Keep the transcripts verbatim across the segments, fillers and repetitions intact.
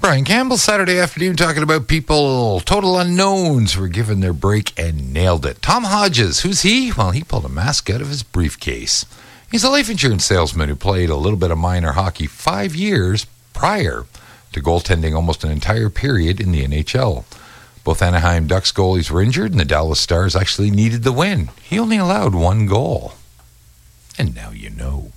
Brian Campbell, Saturday afternoon, talking about people, total unknowns who were given their break and nailed it. Tom Hodges, who's he? Well, he pulled a mask out of his briefcase. He's a life insurance salesman who played a little bit of minor hockey five years prior to goaltending almost an entire period in the N H L. Both Anaheim Ducks goalies were injured, and the Dallas Stars actually needed the win. He only allowed one goal. And now you know.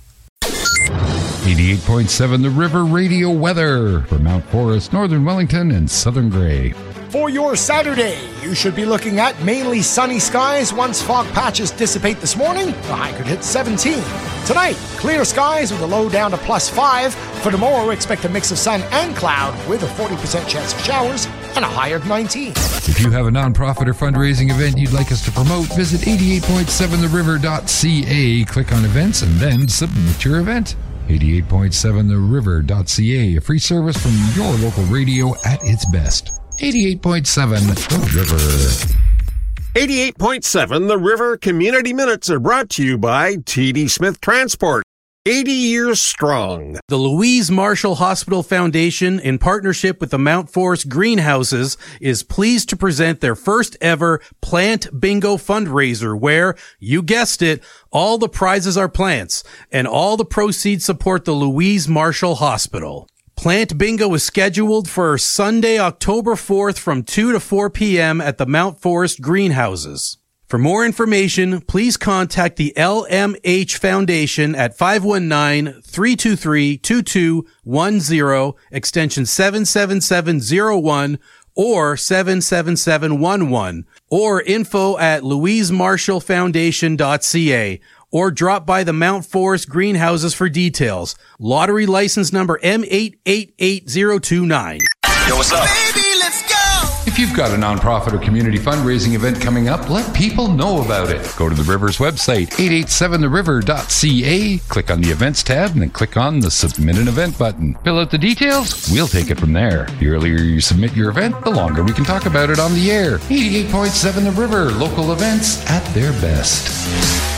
eighty-eight point seven The River Radio weather for Mount Forest, Northern Wellington, and Southern Grey. For your Saturday, you should be looking at mainly sunny skies once fog patches dissipate this morning. The high could hit seventeen. Tonight, clear skies with a low down to plus five. For tomorrow, expect a mix of sun and cloud with a forty percent chance of showers and a high of nineteen. If you have a nonprofit or fundraising event you'd like us to promote, visit eighty-eight point seven the river dot c a, click on events, and then submit your event. eighty-eight point seven the river dot c a, a free service from your local radio at its best. eighty-eight point seven The River. eighty-eight point seven The River Community Minutes are brought to you by T D Smith Transport. eighty years strong. The Louise Marshall Hospital Foundation, in partnership with the Mount Forest Greenhouses, is pleased to present their first ever Plant Bingo fundraiser where, you guessed it, all the prizes are plants and all the proceeds support the Louise Marshall Hospital. Plant Bingo is scheduled for Sunday, October fourth from two to four p.m. at the Mount Forest Greenhouses. For more information, please contact the L M H Foundation at five one nine, three two three, two two one zero, extension seven seven seven zero one or seven seven seven one one, or info at louise marshall foundation dot c a, or drop by the Mount Forest Greenhouses for details. Lottery license number M eight eight eight zero two nine. Yo, what's up? Baby, let's go! If you've got a nonprofit or community fundraising event coming up, let people know about it. Go to the River's website, eight eight seven the river dot c a, click on the events tab, and then click on the submit an event button. Fill out the details, we'll take it from there. The earlier you submit your event, the longer we can talk about it on the air. eighty-eight point seven The River, local events at their best.